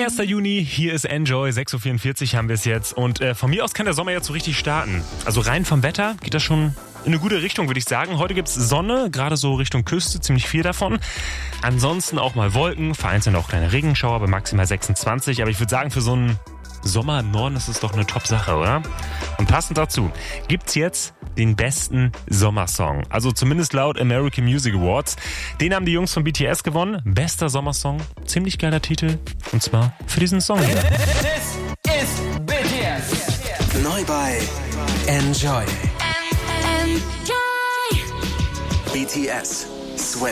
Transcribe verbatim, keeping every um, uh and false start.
erster Juni, hier ist Enjoy, sechs Uhr vierundvierzig haben wir es jetzt. Und äh, von mir aus kann der Sommer jetzt so richtig starten. Also rein vom Wetter geht das schon in eine gute Richtung, würde ich sagen. Heute gibt's Sonne, gerade so Richtung Küste, ziemlich viel davon. Ansonsten auch mal Wolken, vereinzelt auch kleine Regenschauer bei maximal sechsundzwanzig. Aber ich würde sagen, für so einen Sommer im Norden ist es doch eine Top-Sache, oder? Und passend dazu gibt's jetzt den besten Sommersong. Also zumindest laut American Music Awards. Den haben die Jungs von B T S gewonnen. Bester Sommersong. Ziemlich geiler Titel. Und zwar für diesen Song hier. This is B T S. Neu bei Enjoy. Enjoy. B T S.